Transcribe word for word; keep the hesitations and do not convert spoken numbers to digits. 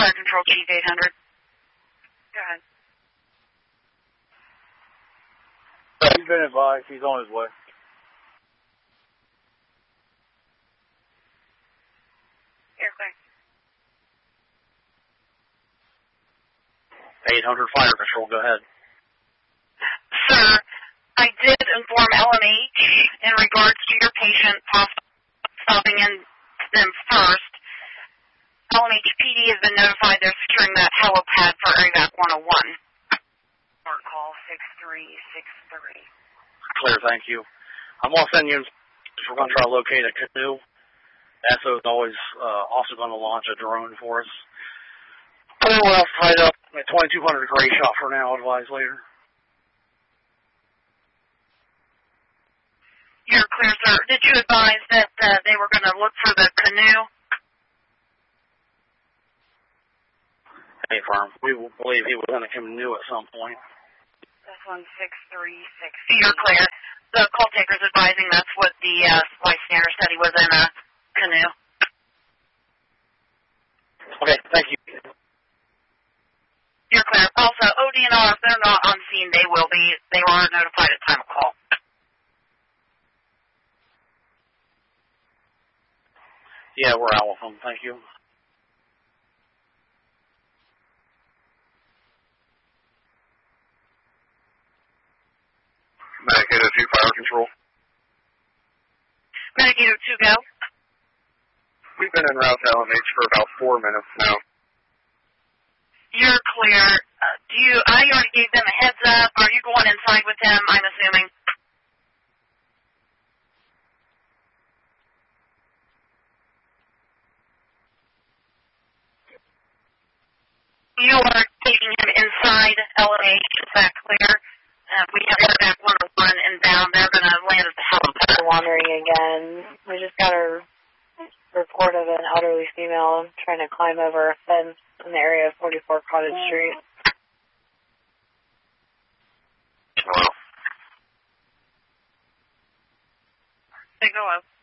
Fire Control Chief eight hundred. Go ahead. He's been advised. He's on his way. You're clear. eight hundred Fire Control, go ahead. Sir, I did inform L M H in regards to your patient stopping in them first. L M H P D has been notified they're securing that helipad for AVAC one oh one. Or call six three six three. Clear, thank you. I'm going to send you, we're going to try to locate a canoe. S O is always uh, also going to launch a drone for us. Everyone else tied up at twenty-two hundred gray shot for now, advise later. You're clear, sir. Did you advise that uh, they were going to look for the canoe? Hey, firm. We believe he was in a canoe at some point. That's one six three six. You're clear. The call taker's advising that's what the uh, supply scanner said he was in a canoe. Okay, thank you. You're clear. Also, O D N R, if they're not on scene, they will be. They were notified at time of call. Yeah, we're out with them. Thank you. Medicator two, Fire Control. Medicator two, go. We've been en route to L M H for about four minutes now. You're clear. Uh, do you? I already gave them a heads up. Are you going inside with them? I'm assuming. You are taking him inside L M H. Is that clear? Uh, we have AVAC one oh one inbound. They're going to land at the helipad. Wandering again. We just got a report of an elderly female trying to climb over a fence in the area of forty-four Cottage Street. Hello. Signal up.